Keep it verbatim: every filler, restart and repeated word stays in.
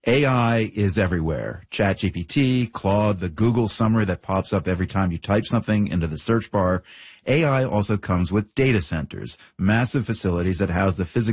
A I is everywhere. ChatGPT, Claude, the Google summary that pops up every time you type something into the search bar. A I also comes with data centers, massive facilities that house the physical